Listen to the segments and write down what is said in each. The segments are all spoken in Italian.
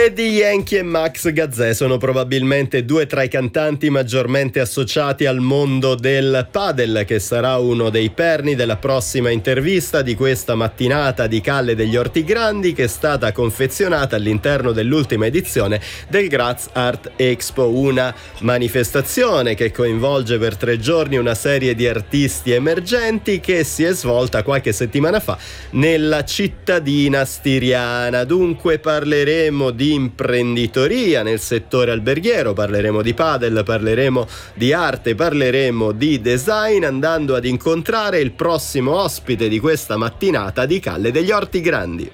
Daddy Yankee e Max Gazzè sono probabilmente due tra i cantanti maggiormente associati al mondo del padel, che sarà uno dei perni della prossima intervista di questa mattinata di Calle degli Orti Grandi, che è stata confezionata all'interno dell'ultima edizione del Graz Art Expo, una manifestazione che coinvolge per 3 giorni una serie di artisti emergenti che si è svolta qualche settimana fa nella cittadina stiriana. Dunque parleremo di imprenditoria nel settore alberghiero, parleremo di padel, parleremo di arte, parleremo di design, andando ad incontrare il prossimo ospite di questa mattinata di Calle degli Orti Grandi.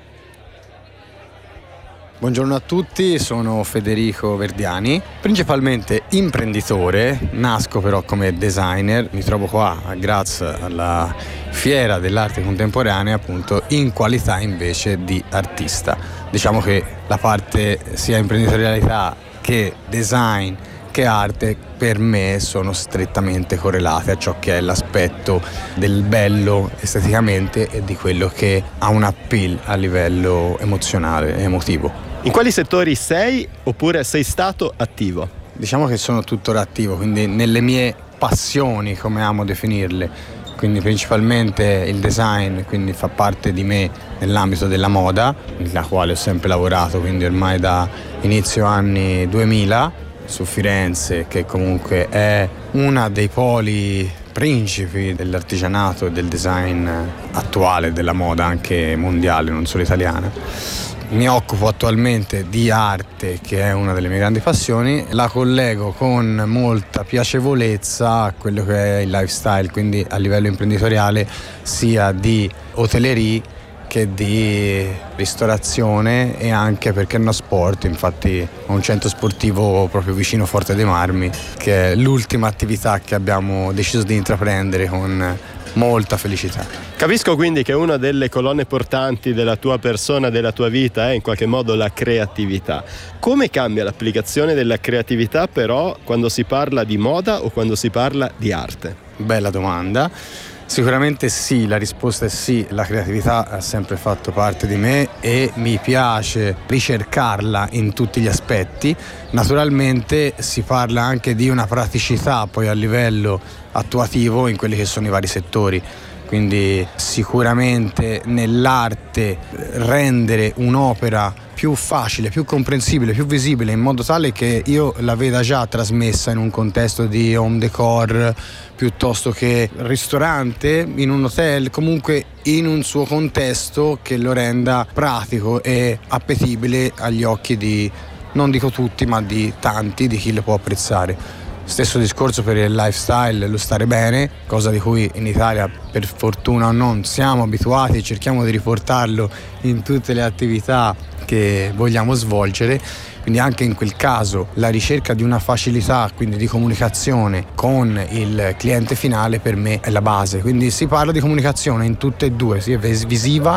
Buongiorno a tutti, sono Federico Verdiani, principalmente imprenditore, nasco però come designer, mi trovo qua a Graz alla Fiera dell'Arte Contemporanea appunto in qualità invece di artista. Diciamo che la parte sia imprenditorialità che design che arte per me sono strettamente correlate a ciò che è l'aspetto del bello esteticamente e di quello che ha un appeal a livello emozionale e emotivo. In quali settori sei oppure sei stato attivo? Diciamo che sono tuttora attivo, quindi nelle mie passioni, come amo definirle, quindi principalmente il design, quindi fa parte di me nell'ambito della moda, nella quale ho sempre lavorato, quindi ormai da inizio anni 2000, su Firenze, che comunque è una dei poli principi dell'artigianato e del design attuale, della moda anche mondiale, non solo italiana. Mi occupo attualmente di arte, che è una delle mie grandi passioni, la collego con molta piacevolezza a quello che è il lifestyle, quindi a livello imprenditoriale sia di hotellerie che di ristorazione e anche, perché no, sport. Infatti ho un centro sportivo proprio vicino Forte dei Marmi, che è l'ultima attività che abbiamo deciso di intraprendere con molta felicità. Capisco quindi che una delle colonne portanti della tua persona, della tua vita, è in qualche modo la creatività. Come cambia l'applicazione della creatività però quando si parla di moda o quando si parla di arte? Bella domanda. Sicuramente sì, la risposta è sì, la creatività ha sempre fatto parte di me e mi piace ricercarla in tutti gli aspetti. Naturalmente si parla anche di una praticità poi a livello attuativo in quelli che sono i vari settori. Quindi sicuramente nell'arte rendere un'opera più facile, più comprensibile, più visibile, in modo tale che io la veda già trasmessa in un contesto di home decor piuttosto che ristorante, in un hotel, comunque in un suo contesto che lo renda pratico e appetibile agli occhi di, non dico tutti, ma di tanti, di chi lo può apprezzare. Stesso discorso per il lifestyle, lo stare bene, cosa di cui in Italia per fortuna o non siamo abituati e cerchiamo di riportarlo in tutte le attività che vogliamo svolgere. Quindi anche in quel caso la ricerca di una facilità, quindi di comunicazione con il cliente finale, per me è la base. Quindi si parla di comunicazione in tutte e due, sia visiva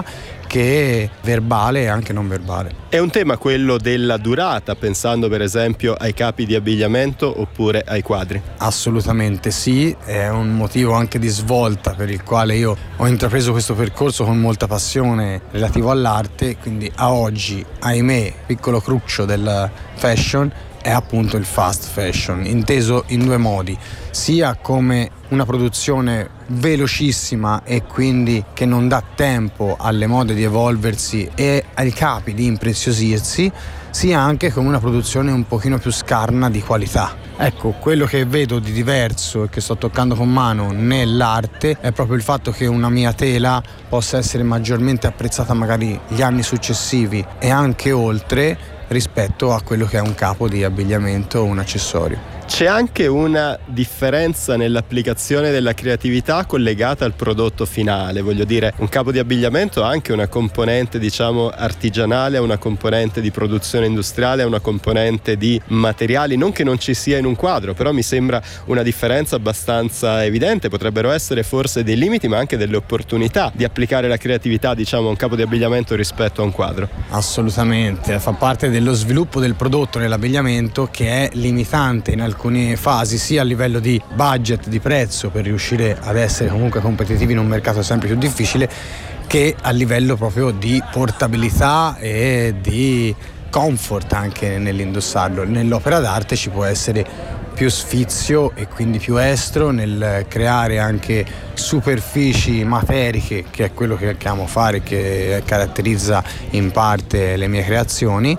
che verbale e anche non verbale. È un tema quello della durata, pensando per esempio ai capi di abbigliamento oppure ai quadri? Assolutamente sì, è un motivo anche di svolta per il quale io ho intrapreso questo percorso con molta passione relativo all'arte. Quindi a oggi, ahimè, piccolo cruccio del fashion è appunto il fast fashion, inteso in due modi, sia come una produzione velocissima e quindi che non dà tempo alle mode di evolversi e ai capi di impreziosirsi, sia anche come una produzione un pochino più scarna di qualità. Ecco, quello che vedo di diverso e che sto toccando con mano nell'arte è proprio il fatto che una mia tela possa essere maggiormente apprezzata magari gli anni successivi e anche oltre rispetto a quello che è un capo di abbigliamento o un accessorio. C'è anche una differenza nell'applicazione della creatività collegata al prodotto finale, voglio dire, un capo di abbigliamento ha anche una componente diciamo artigianale, una componente di produzione industriale, una componente di materiali, non che non ci sia in un quadro, però mi sembra una differenza abbastanza evidente. Potrebbero essere forse dei limiti ma anche delle opportunità di applicare la creatività diciamo a un capo di abbigliamento rispetto a un quadro. Assolutamente, fa parte dello sviluppo del prodotto nell'abbigliamento, che è limitante in alcune fasi sia a livello di budget, di prezzo, per riuscire ad essere comunque competitivi in un mercato sempre più difficile, che a livello proprio di portabilità e di comfort anche nell'indossarlo. Nell'opera d'arte ci può essere più sfizio e quindi più estro nel creare anche superfici materiche, che è quello che amo fare, che caratterizza in parte le mie creazioni,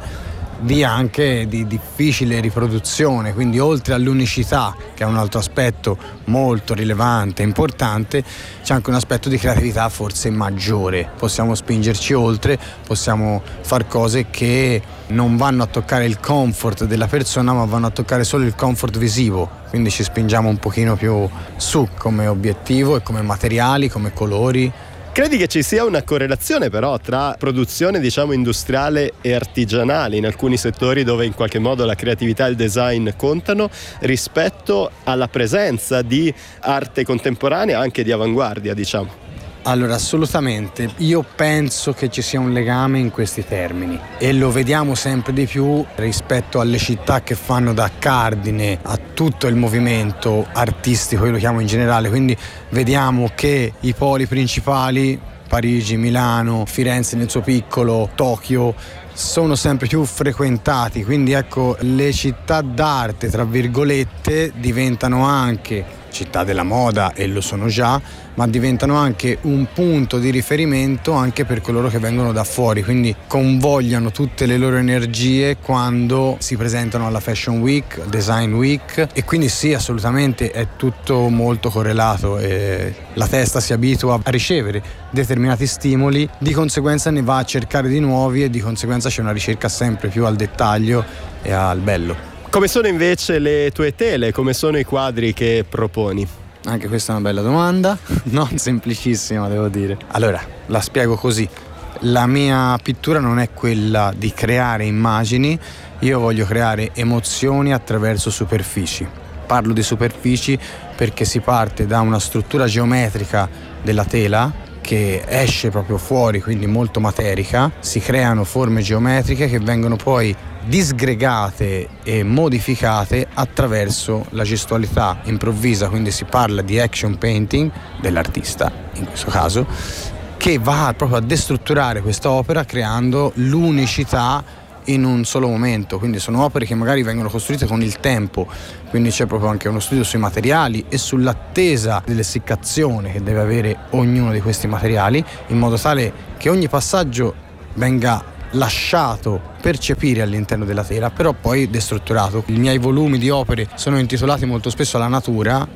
di difficile riproduzione. Quindi oltre all'unicità, che è un altro aspetto molto rilevante e importante, c'è anche un aspetto di creatività forse maggiore. Possiamo spingerci oltre, possiamo far cose che non vanno a toccare il comfort della persona, ma vanno a toccare solo il comfort visivo. Quindi ci spingiamo un pochino più su come obiettivo e come materiali, come colori. Credi che ci sia una correlazione però tra produzione industriale e artigianale in alcuni settori dove in qualche modo la creatività e il design contano rispetto alla presenza di arte contemporanea, anche di avanguardia Allora, assolutamente. Io penso che ci sia un legame in questi termini e lo vediamo sempre di più rispetto alle città che fanno da cardine a tutto il movimento artistico, io lo chiamo in generale. Quindi vediamo che i poli principali, Parigi, Milano, Firenze nel suo piccolo, Tokyo, sono sempre più frequentati. Quindi ecco, le città d'arte, tra virgolette, diventano anche città della moda, e lo sono già, ma diventano anche un punto di riferimento anche per coloro che vengono da fuori, quindi convogliano tutte le loro energie quando si presentano alla Fashion Week, Design Week, e quindi sì, assolutamente è tutto molto correlato e la testa si abitua a ricevere determinati stimoli, di conseguenza ne va a cercare di nuovi e di conseguenza c'è una ricerca sempre più al dettaglio e al bello. Come sono invece le tue tele? Come sono i quadri che proponi? Anche questa è una bella domanda, non semplicissima devo dire. Allora, la spiego così. La mia pittura non è quella di creare immagini, io voglio creare emozioni attraverso superfici. Parlo di superfici perché si parte da una struttura geometrica della tela che esce proprio fuori, quindi molto materica, si creano forme geometriche che vengono poi disgregate e modificate attraverso la gestualità improvvisa, quindi si parla di action painting dell'artista in questo caso, che va proprio a destrutturare questa opera creando l'unicità in un solo momento. Quindi sono opere che magari vengono costruite con il tempo, quindi c'è proprio anche uno studio sui materiali e sull'attesa dell'essiccazione che deve avere ognuno di questi materiali, in modo tale che ogni passaggio venga lasciato percepire all'interno della tela, però poi destrutturato. I miei volumi di opere sono intitolati molto spesso alla natura,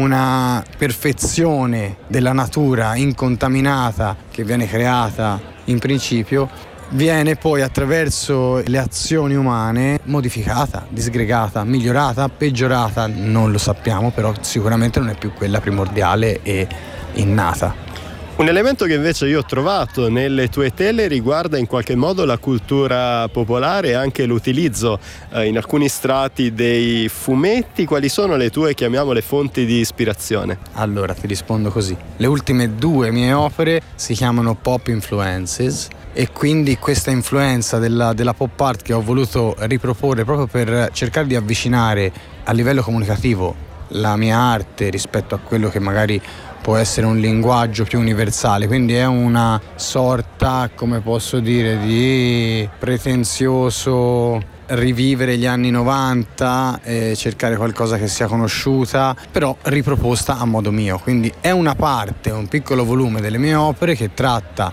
una perfezione della natura incontaminata che viene creata in principio viene poi attraverso le azioni umane modificata, disgregata, migliorata, peggiorata, non lo sappiamo, però sicuramente non è più quella primordiale e innata. Un elemento che invece io ho trovato nelle tue tele riguarda in qualche modo la cultura popolare e anche l'utilizzo in alcuni strati dei fumetti. Quali sono le tue, chiamiamole, fonti di ispirazione? Allora, ti rispondo così. Le ultime 2 mie opere si chiamano Pop Influences e quindi questa influenza della pop art che ho voluto riproporre proprio per cercare di avvicinare a livello comunicativo la mia arte rispetto a quello che magari può essere un linguaggio più universale, quindi è una sorta, come posso dire, di pretenzioso rivivere gli anni 90 e cercare qualcosa che sia conosciuta, però riproposta a modo mio. Quindi è una parte, un piccolo volume delle mie opere che tratta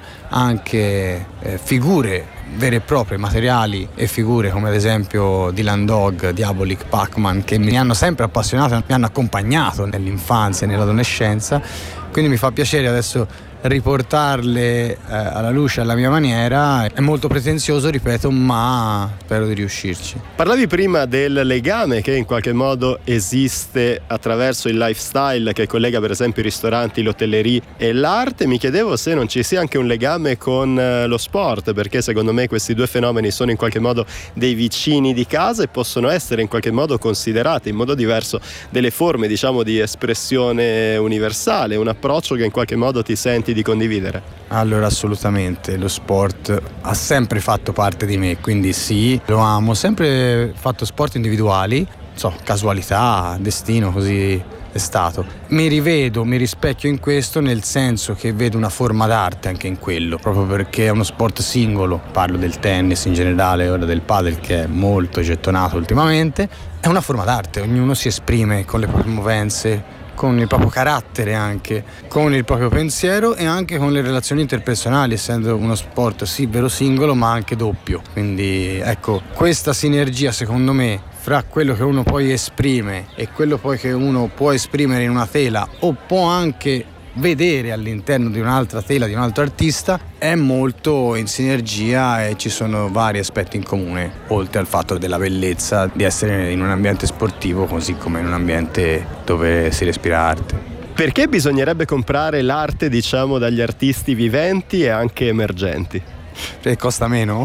anche figure vere e proprie, materiali e figure come ad esempio Dylan Dog, Diabolik, Pac-Man, che mi hanno sempre appassionato, mi hanno accompagnato nell'infanzia e nell'adolescenza, quindi mi fa piacere adesso riportarle alla luce alla mia maniera. È molto pretenzioso, ripeto, ma spero di riuscirci. Parlavi prima del legame che in qualche modo esiste attraverso il lifestyle che collega per esempio i ristoranti, l'hotellerie e l'arte. Mi chiedevo se non ci sia anche un legame con lo sport, perché secondo me questi 2 fenomeni sono in qualche modo dei vicini di casa e possono essere in qualche modo considerati in modo diverso delle forme, diciamo, di espressione universale, un approccio che in qualche modo ti senti di condividere. Allora, assolutamente, lo sport ha sempre fatto parte di me, quindi sì, lo amo. Ho sempre fatto sport individuali, casualità, destino, così è stato. Mi rivedo, mi rispecchio in questo, nel senso che vedo una forma d'arte anche in quello, proprio perché è uno sport singolo, parlo del tennis in generale, ora del padel che è molto gettonato ultimamente, è una forma d'arte, ognuno si esprime con le proprie movenze, con il proprio carattere anche, con il proprio pensiero e anche con le relazioni interpersonali, essendo uno sport sì vero singolo ma anche doppio. Quindi ecco, questa sinergia secondo me fra quello che uno poi esprime e quello poi che uno può esprimere in una tela o può anche vedere all'interno di un'altra tela di un altro artista è molto in sinergia e ci sono vari aspetti in comune, oltre al fatto della bellezza di essere in un ambiente sportivo così come in un ambiente dove si respira arte. Perché bisognerebbe comprare l'arte, diciamo, dagli artisti viventi e anche emergenti? Perché costa meno?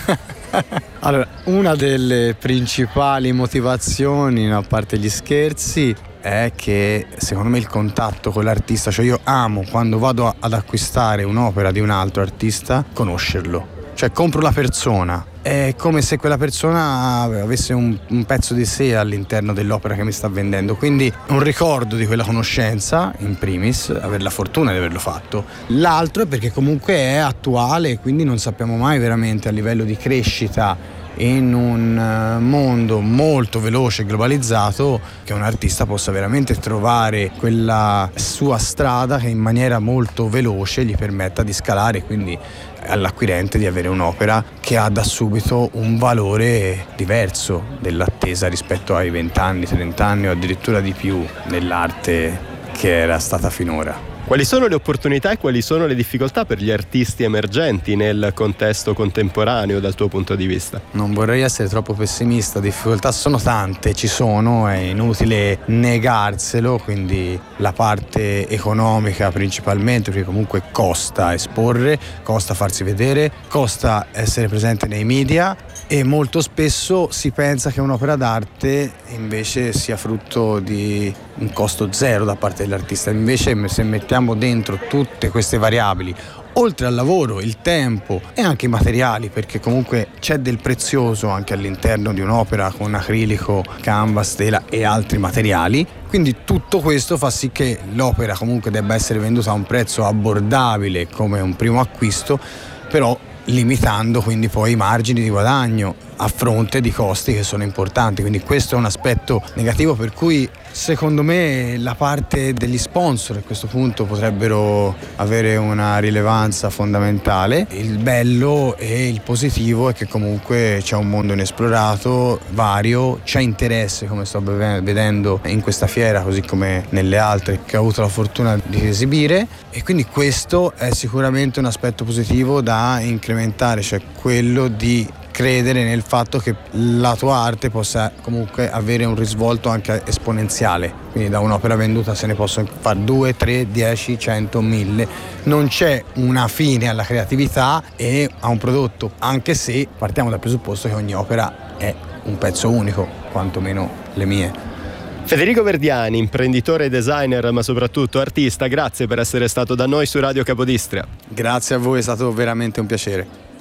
Allora, una delle principali motivazioni, a parte gli scherzi, è che secondo me il contatto con l'artista, cioè io amo quando vado ad acquistare un'opera di un altro artista, conoscerlo, cioè compro la persona, è come se quella persona avesse un pezzo di sé all'interno dell'opera che mi sta vendendo, quindi un ricordo di quella conoscenza in primis, avere la fortuna di averlo fatto, l'altro è perché comunque è attuale, quindi non sappiamo mai veramente a livello di crescita in un mondo molto veloce e globalizzato che un artista possa veramente trovare quella sua strada che in maniera molto veloce gli permetta di scalare, quindi all'acquirente di avere un'opera che ha da subito un valore diverso dell'attesa rispetto ai 20 anni, 30 anni o addirittura di più nell'arte che era stata finora. Quali sono le opportunità e quali sono le difficoltà per gli artisti emergenti nel contesto contemporaneo dal tuo punto di vista? Non vorrei essere troppo pessimista, difficoltà sono tante, ci sono, è inutile negarselo, quindi la parte economica principalmente, perché comunque costa esporre, costa farsi vedere, costa essere presente nei media e molto spesso si pensa che un'opera d'arte invece sia frutto di un costo zero da parte dell'artista, invece se mettiamo dentro tutte queste variabili, oltre al lavoro, il tempo e anche i materiali, perché comunque c'è del prezioso anche all'interno di un'opera con acrilico, canvas, tela e altri materiali, quindi tutto questo fa sì che l'opera comunque debba essere venduta a un prezzo abbordabile come un primo acquisto, però limitando quindi poi i margini di guadagno a fronte di costi che sono importanti, quindi questo è un aspetto negativo per cui secondo me la parte degli sponsor a questo punto potrebbero avere una rilevanza fondamentale. Il bello e il positivo è che comunque c'è un mondo inesplorato, vario, c'è interesse come sto vedendo in questa fiera così come nelle altre che ho avuto la fortuna di esibire e quindi questo è sicuramente un aspetto positivo da incrementare, cioè quello di credere nel fatto che la tua arte possa comunque avere un risvolto anche esponenziale, quindi da un'opera venduta se ne possono fare 2, 3, 10, 100, 1000, non c'è una fine alla creatività e a un prodotto, anche se partiamo dal presupposto che ogni opera è un pezzo unico, quantomeno le mie. Federico Verdiani, imprenditore e designer ma soprattutto artista, grazie per essere stato da noi su Radio Capodistria. Grazie a voi, è stato veramente un piacere.